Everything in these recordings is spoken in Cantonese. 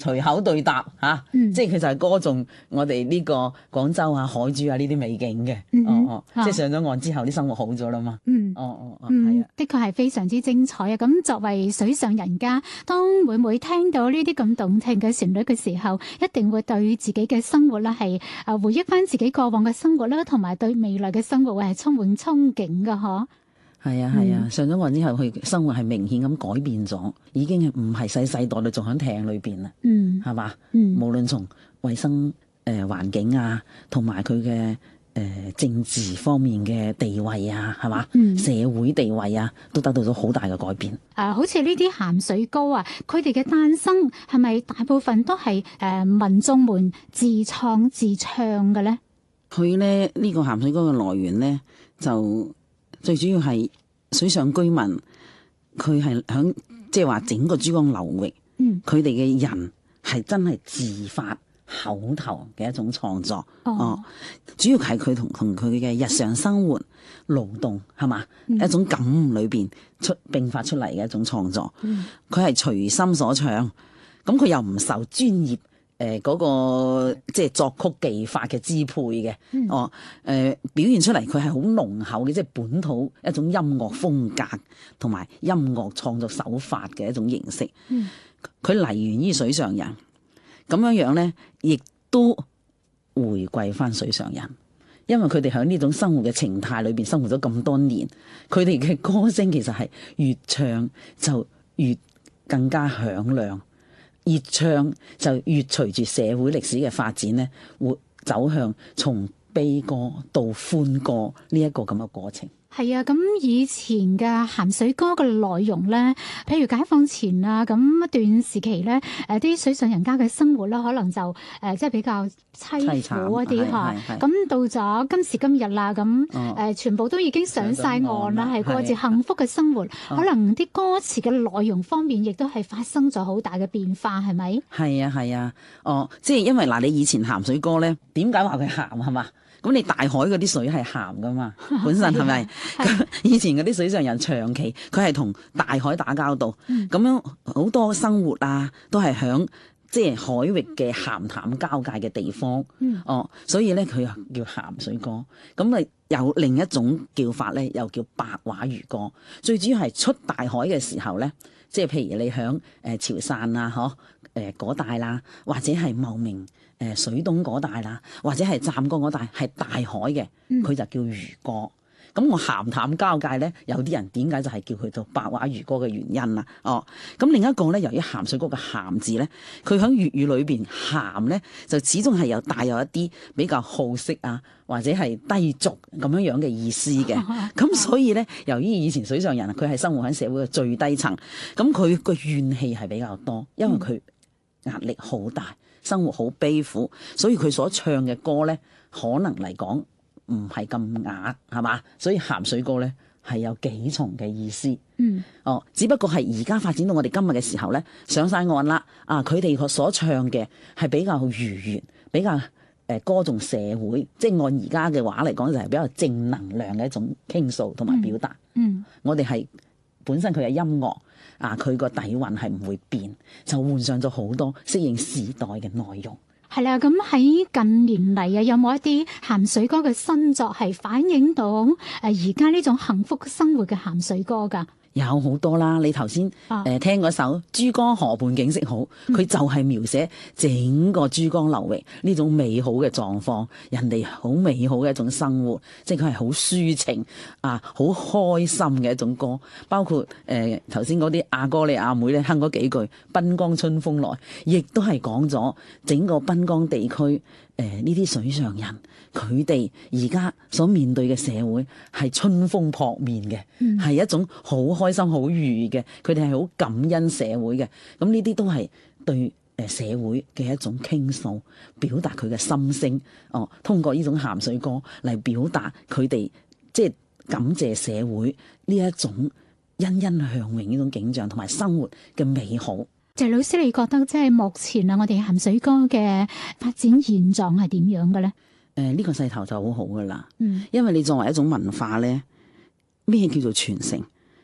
隨口對答即係佢就係歌頌我哋呢個廣州啊、海珠啊呢啲美景嘅。即係上咗岸之後，啲生活好咗啦嘛。係啊， 的確係非常之精彩啊！咁作為水上人家，當每每聽到呢啲咁動聽嘅旋律嘅時候，一定會對自己嘅生活啦係回憶翻自己過往嘅生活啦，同埋對未來嘅生活會係充滿憧憬噶，嗬。 係啊，上咗岸之後，佢生活係明顯咁改變咗，已經唔係世世代代仲喺艇裏邊啦。係嘛？無論從衛生環境啊，同埋佢嘅政治方面嘅地位啊，係嘛？社會地位啊，都得到咗好大嘅改變。 好似呢啲鹹水歌啊，佢哋嘅誕生係咪大部分都係民眾們自創自唱嘅咧？ 佢咧呢個鹹水歌嘅來源咧，就最主要係水上居民，佢係響即係話整個珠江流域，佢哋嘅人係真係自發口頭嘅一種創作。主要係佢同佢嘅日常生活勞動係嘛，一種感悟裏邊迸發出嚟嘅一種創作。佢係隨心所唱，咁佢又唔受專業嗰個即係作曲技法嘅支配嘅。表現出嚟佢係好濃厚嘅，即係本土一種音樂風格同埋音樂創作手法嘅一種形式。佢嚟源於水上人，咁樣咧，亦都回歸翻水上人，因為佢哋喺呢種生活嘅情態裏邊生活咗咁多年，佢哋嘅歌聲其實係越唱就越更加響亮。越唱就越隨住社會歷史嘅發展咧，會走向從悲歌到歡歌呢一個咁嘅過程。 係啊，咁以前嘅鹹水歌嘅內容咧，譬如解放前啊，咁一段時期咧，啲水上人家嘅生活啦，可能就即係比較凄苦一啲嚇。咁到咗今時今日啦，咁全部都已經上晒岸啦，係過住幸福嘅生活。可能啲歌詞嘅內容方面，亦都係發生咗好大嘅變化，係咪？ 係啊，即係因為嗱，你以前鹹水歌咧，點解話佢鹹係嘛？咁你大海嗰啲水係鹹噶嘛，本身係咪？咁以前嗰啲水上人長期佢係同大海打交道，咁樣好多生活啊，都係響即係海域嘅鹹淡交界嘅地方。所以咧佢又叫鹹水歌。咁啊有另一種叫法咧，又叫白話漁歌。最主要係出大海嘅時候咧，即係譬如你響潮汕啊，嗰帶啦，或者係茂名水東嗰帶啦，或者係湛江嗰帶係大海嘅，佢就叫漁歌。咁我鹹淡交界咧，有啲人點解就係叫佢做白話漁歌嘅原因啦。咁另一個咧，由於鹹水歌嘅鹹字咧，佢喺粵語裏邊鹹咧，就始終係帶有一啲比較好色啊，或者係低俗咁樣嘅意思嘅。咁所以咧，由於以前水上人佢係生活喺社會嘅最低層，咁佢個怨氣係比較多，因為佢壓力好大，生活好悲苦，所以佢所唱嘅歌咧，可能嚟講唔係咁雅，係嘛？所以鹹水歌咧係有幾重嘅意思。只不過係而家發展到我哋今日嘅時候咧，上晒岸啦，佢哋所唱嘅係比較愉悅，比較歌頌社會，即係按而家嘅話嚟講，就係比較正能量嘅一種傾訴同埋表達。我哋係本身佢嘅音樂佢個底蘊係唔會變，就換上咗好多適應時代嘅內容。 係啦，咁喺近年嚟啊，有冇一啲鹹水歌嘅新作係反映到而家呢種幸福生活嘅鹹水歌㗎？ 有好多啦，你頭先聽嗰首《珠江河畔景色好》，佢就係描寫整個珠江流域呢種美好嘅狀況，人哋好美好嘅一種生活，即係佢係好抒情好開心嘅一種歌。包括頭先嗰啲阿哥你阿妹咧哼嗰幾句《濱江春風來》，亦都係講咗整個濱江地區呢啲水上人佢哋而家所面對嘅社會係春風撲面嘅，係一種好開心好愉悅嘅，佢哋係好感恩社會嘅。咁呢啲都係對社會嘅一種傾訴，表達佢嘅心聲。通過呢種鹹水歌嚟表達佢哋即係感謝社會呢一種欣欣向榮呢種景象同埋生活嘅美好。 謝老師，你覺得即係目前我哋鹹水歌嘅發展現狀係點樣嘅咧？ 呢個勢頭就好好噶啦，因為你作為一種文化咧，咩叫做傳承？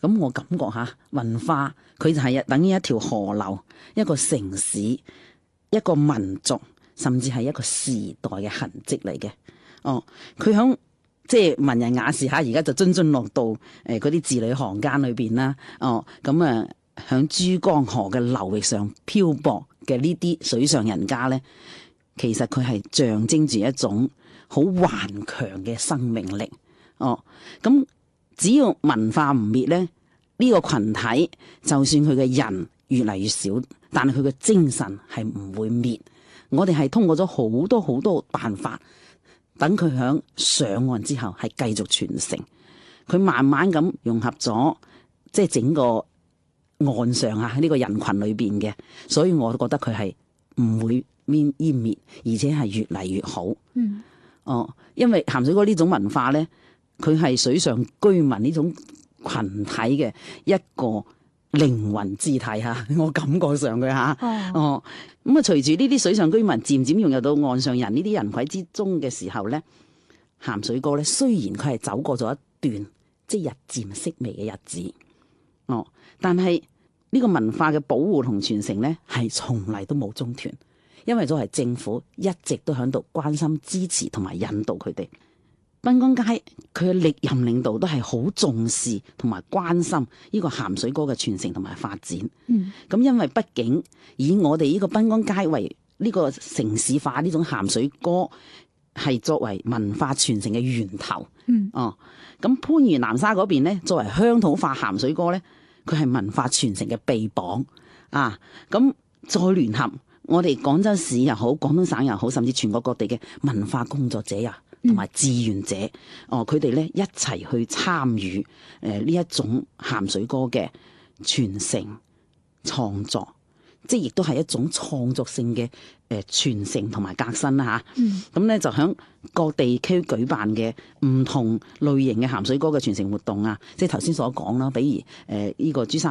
咁我感覺下文化佢就係等於一條河流、一個城市、一個民族，甚至係一個時代嘅痕跡嚟嘅。佢響即係文人雅士下，而家就津津樂道嗰啲字裏行間裏邊啦。咁啊響珠江河嘅流域上漂泊嘅呢啲水上人家咧，其實佢係象徵住一種好頑強嘅生命力。咁只要文化唔滅咧，呢個群體就算佢嘅人越嚟越少，但係佢嘅精神係唔會滅。我哋係通過咗好多好多辦法，等佢響上岸之後係繼續傳承，佢慢慢咁融合咗即係整個岸上啊呢個人群裏邊嘅，所以我覺得佢係唔會湮滅，而且係越嚟越好。因為鹹水歌呢種文化咧，佢係水上居民呢種群體嘅一個靈魂肢體嚇，我感覺上佢嚇。咁啊，隨住呢啲水上居民漸漸融入到岸上人呢啲人群之中嘅時候咧，鹹水歌咧雖然佢係走過咗一段即係日漸式微嘅日子，但係呢個文化嘅保護同傳承咧係從嚟都冇中斷，因為作為政府一直都喺度關心、支持同埋引導佢哋。濱江街佢嘅歷任領導都係好重視同埋關心呢個鹹水歌嘅傳承同埋發展。咁因為畢竟以我哋呢個濱江街為呢個城市化呢種鹹水歌係作為文化傳承嘅源頭。咁番禺南沙嗰邊咧，作為鄉土化鹹水歌咧，佢係文化傳承嘅臂膀。咁再聯合我哋廣州市又好、廣東省又好，甚至全國各地嘅文化工作者同埋志願者，佢哋咧一齊去參與呢一種鹹水歌嘅傳承創作，即係亦都係一種創作性嘅傳承同埋革新啦嚇。咁咧就響各地區舉辦嘅唔同類型嘅鹹水歌嘅傳承活動啊，即係頭先所講啦，比如呢個珠三